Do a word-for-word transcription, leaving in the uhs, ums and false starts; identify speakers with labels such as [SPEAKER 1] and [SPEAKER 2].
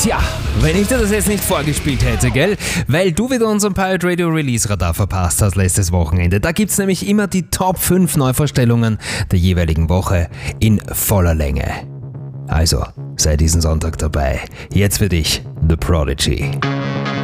[SPEAKER 1] Tja, wenn ich dir das jetzt nicht vorgespielt hätte, gell? Weil du wieder unseren Pirate Radio Release Radar verpasst hast letztes Wochenende. Da gibt's nämlich immer die Top fünf Neuvorstellungen der jeweiligen Woche in voller Länge. Also, sei diesen Sonntag dabei. Jetzt für dich, The Prodigy.